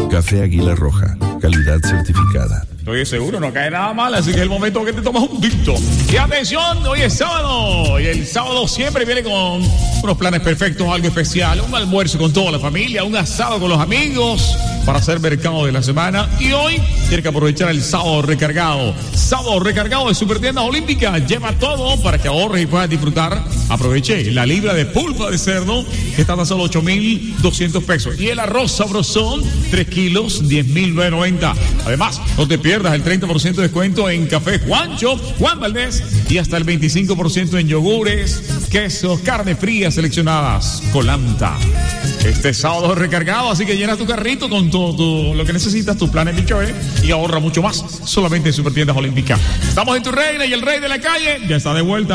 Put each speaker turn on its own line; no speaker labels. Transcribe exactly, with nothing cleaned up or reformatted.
Café Águila Roja, calidad certificada.
Oye, seguro no cae nada mal, así que es el momento que te tomas un tinto. Y atención, hoy es sábado. Y el sábado siempre viene con unos planes perfectos, algo especial. Un almuerzo con toda la familia, un asado con los amigos para hacer mercado de la semana. Y hoy tienes que aprovechar el sábado recargado. Sábado recargado de Supertiendas Olímpicas. Lleva todo para que ahorres y puedas disfrutar. Aproveche la libra de pulpa de cerdo, que está a solo ocho mil doscientos pesos. Y el arroz sabrosón, tres kilos, diez mil noventa. Además, no te pierdas el treinta por ciento de descuento en Café Juancho, Juan Valdés, y hasta el veinticinco por ciento en yogures, quesos, carne fría seleccionadas. Colanta. Este sábado es recargado, así que llena tu carrito con todo tu, lo que necesitas, tus planes bicho, ¿eh? Y ahorra mucho más, solamente en Supertiendas Olímpicas. Estamos en Tu Reina y el rey de la calle ya está de vuelta.